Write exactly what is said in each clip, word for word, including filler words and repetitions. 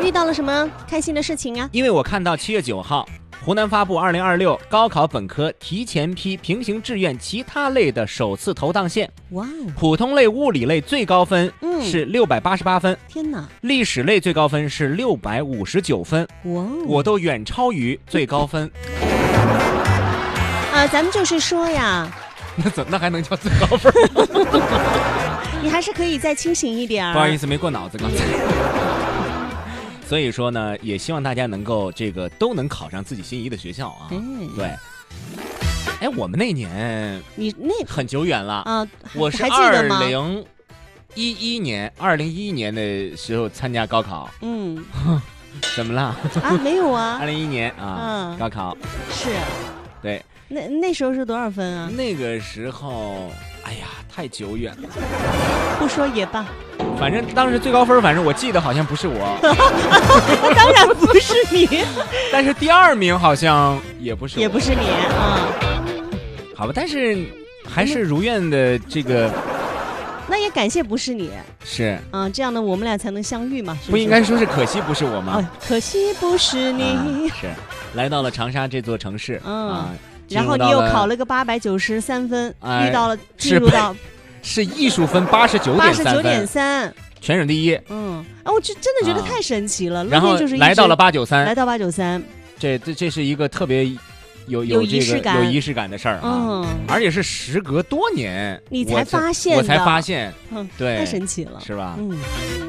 遇到了什么开心的事情啊？ 因为我看到七月九号，湖南发布二零二六高考本科提前批平行志愿其他类的首次投档线。 哇哦！ 普通类、物理类最高分是六百八十八分， 天哪！ 历史类最高分是六百五十九分， 哇哦！ 我都远超于最高分。 啊，咱们就是说呀， 那怎那还能叫最高分？ 你还是可以再清醒一点。 不好意思，没过脑子刚才。所以说呢，也希望大家能够这个都能考上自己心仪的学校啊。 嗯， 对。哎，我们那年你那很久远了啊， 我是二零一一年，二零一一年的时候参加高考。 嗯， 怎么了？ 啊，没有啊。 二零一一年啊， 嗯， 高考是。 对。 那那时候是多少分啊？ 那个时候，哎呀，太久远了。 不说也罢。 反正当时最高分，反正我记得好像不是我。 当然不是你。 但是第二名好像也不是我。 也不是你啊。 好吧，但是还是如愿的这个。 那也感谢不是你。 是。 啊，这样呢，我们俩才能相遇嘛。是不是？ 不应该说是可惜不是我吗？ 哦，可惜不是你。 啊、是。来到了长沙这座城市。 嗯。 啊然后你又考了个八百九十三分， 哎、 遇到了进入到是艺术分八十九点三分， 八十九点三， 全省第一。 嗯，啊，我这真的觉得太神奇了。 啊、然后就是来到了八九三， 来到八九三， 这这这是一个特别有有这个仪式感、 有仪式感的事儿啊， 嗯， 而且是时隔多年你才发现， 我才发现， 嗯， 对， 太神奇了， 是吧？ 嗯。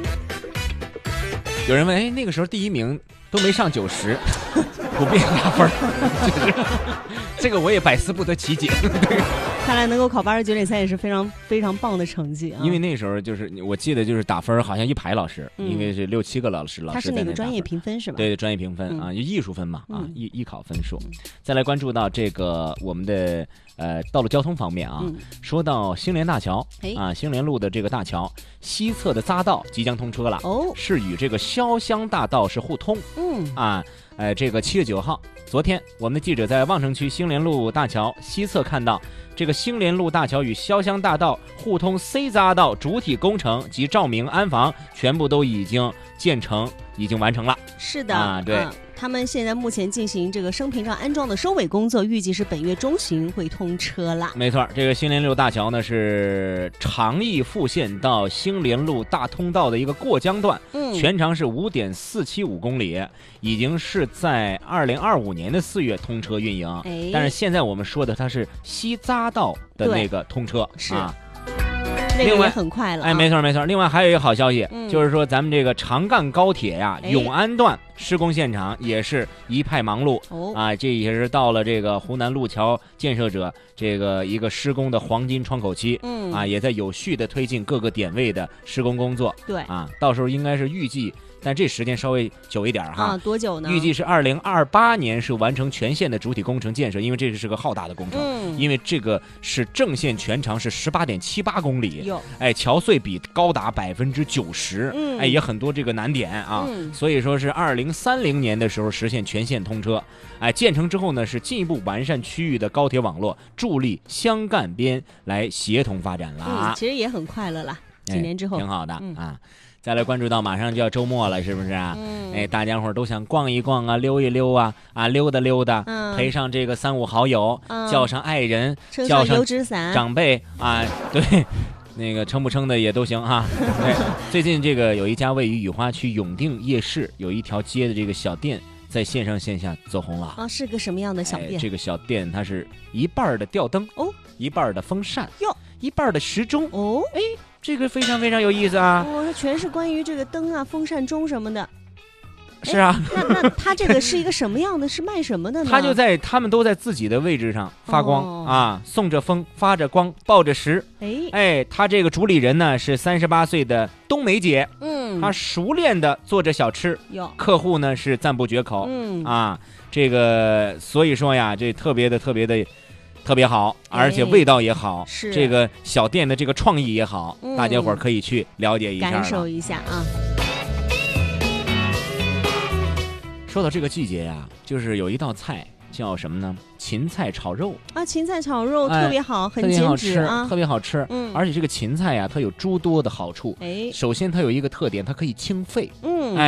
有人问，哎，那个时候第一名都没上九十，不变压分，就是这个我也百思不得其解。 看来能够考八十九点三也是非常非常棒的成绩啊！ 因为那时候就是我记得就是打分好像一排老师， 嗯、 应该是六七个老师，老师他是哪个专业评分是吧？ 对，专业评分、嗯、啊，艺术分嘛啊，艺艺考分数。再来关注到这个我们的呃道路交通方面啊， 嗯、 说到兴联大桥啊，兴联路的这个大桥西侧的匝道即将通车了， 哦， 是与这个潇湘大道是互通， 嗯啊。呃，这个七月九号，昨天我们的记者在望城区兴联路大桥西侧看到，这个兴联路大桥与潇湘大道互通 C 匝道主体工程及照明安防全部都已经建成，已经完成了。 是的啊，对。 嗯，他们现在目前进行这个升屏障安装的收尾工作，预计是本月中旬会通车啦。 没错，这个兴联路大桥呢是长义副线到兴联路大通道的一个过江段， 嗯， 全长是五点四七五公里，已经是在二零二五年的四月通车运营。 哎， 但是现在我们说的它是西匝道的那个通车， 是啊。 那个也很快了、啊， 哎，没错没错。另外还有一个好消息， 嗯、 就是说咱们这个长干高铁呀， 哎、 永安段施工现场也是一派忙碌、 哦、 啊，这也是到了这个湖南路桥建设者这个一个施工的黄金窗口期， 嗯啊，也在有序的推进各个点位的施工工作。 对啊，到时候应该是预计。但这时间稍微久一点哈， 啊，多久呢？ 预计是二零二八年是完成全线的主体工程建设，因为这是个浩大的工程， 嗯， 因为这个是正线全长是十八点七八公里， 哟， 哎，桥隧比高达百分之九十， 嗯， 哎，也很多这个难点啊， 嗯， 所以说是二零三零年的时候实现全线通车，哎，建成之后呢是进一步完善区域的高铁网络，助力湘赣边来协同发展啦。 嗯，其实也很快了啦，几年之后， 哎、挺好的、 嗯、 啊。再来关注到马上就要周末了，是不是啊？ 嗯， 哎，大家伙都想逛一逛啊，溜一溜啊，啊，溜达溜达， 嗯、 陪上这个三五好友， 嗯、 叫上爱人， 撑叫上油纸伞， 长辈啊，对，那个撑不撑的也都行哈。对，最近这个有一家位于雨花区永定夜市有一条街的这个小店，在线上线下走红了。 啊，是个什么样的小店？ 哎、这个小店它是一半的吊灯哦， 一半的风扇哟， 一半的时钟哦， 哎。这个非常非常有意思啊！ 哦，它全是关于这个灯啊、风扇钟什么的。 是啊， 那那它这个是一个什么样的？是卖什么的呢？ 他就在他们都在自己的位置上发光、 哦、 啊，送着风，发着光，抱着石。 哎哎，他这个主理人呢是三十八岁的冬梅姐， 嗯， 她熟练的做着小吃，客户呢是赞不绝口， 嗯啊，这个所以说呀，这特别的特别的。特别好，而且味道也好， 是这个小店的这个创意也好， 嗯、 大家伙可以去了解一下， 感受一下啊。 说到这个季节呀、啊，就是有一道菜叫什么呢？芹菜炒肉啊，芹菜炒肉、哎、特别好，很减脂啊， 特别好吃。 嗯， 而且这个芹菜呀、啊，它有诸多的好处。 哎， 首先它有一个特点，它可以清肺。 嗯。